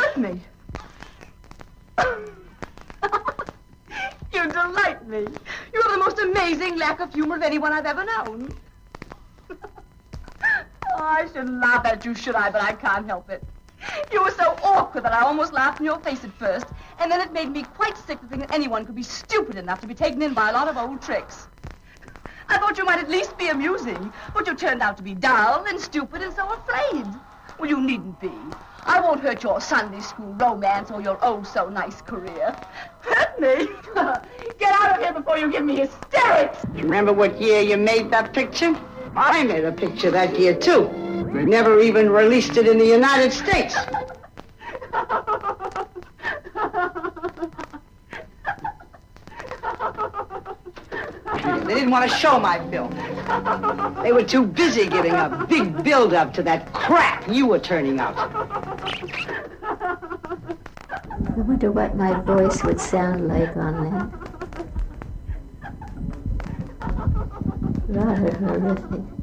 Hurt me. You delight me. You have the most amazing lack of humor of anyone I've ever known. Oh, I shouldn't laugh at you, should I? But I can't help it. You were so awkward that I almost laughed in your face at first, and then it made me quite sick to think that anyone could be stupid enough to be taken in by a lot of old tricks. I thought you might at least be amusing, but you turned out to be dull and stupid and so afraid. Well, you needn't be. I won't hurt your Sunday school romance or your oh-so-nice career. Hurt me? Get out of here before you give me hysterics. Remember what year you made that picture? I made a picture that year, too. We never even released it in the United States. They didn't want to show my film. They were too busy giving a big build-up to that crap you were turning out. I wonder what my voice would sound like on that. Rather horrific.